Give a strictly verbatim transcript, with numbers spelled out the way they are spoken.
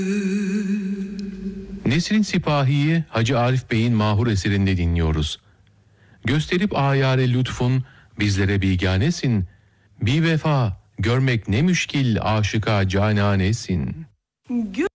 Nesrin Sipahi'yi Hacı Arif Bey'in mahur eserinde dinliyoruz. Gösterip ayare lütfun bizlere biganesin. Bir vefa görmek ne müşkil aşıka cananesin. Gö